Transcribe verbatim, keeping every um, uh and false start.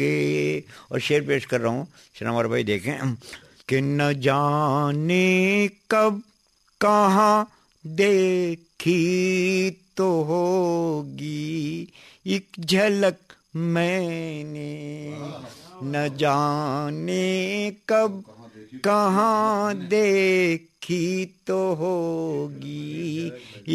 होंगे। और शेर पेश कर रहा हूँ शनावर भाई, देखें कि न जाने कब कहाँ देखी तो होगी एक झलक मैंने, न जाने कब कहाँ देखी तो होगी